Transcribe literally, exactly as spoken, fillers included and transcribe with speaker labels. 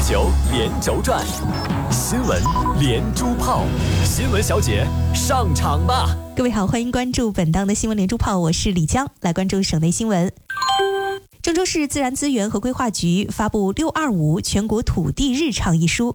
Speaker 1: 九连轴转，新闻连珠炮，新闻小姐上场吧！
Speaker 2: 各位好，欢迎关注本档的新闻连珠炮，我是李江，来关注省内新闻。郑州市自然资源和规划局发布六二五全国土地日倡议书，